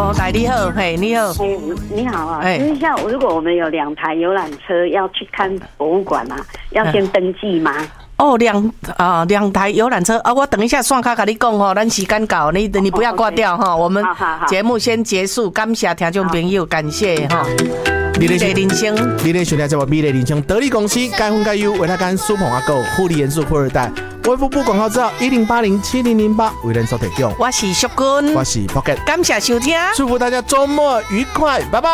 哦，来你好，嘿，你好， 你好啊，就是像如果我们有2台游览车要去看博物馆嘛，要先登记吗？ 哦，2台游览车啊，我等一下线卡跟你讲吼，咱时间到，你不要挂掉哈，我们节目先结束，感谢听众朋友，感谢哈。美丽人生， 你咧收听这个美丽人生，得力公司该分该优，为他干苏鹏阿狗护理元素富二代，卫福部广告资料10807008为人所提供。 我是淑君， 我是 Pocket， 感谢收听， 祝福大家周末愉快，拜拜。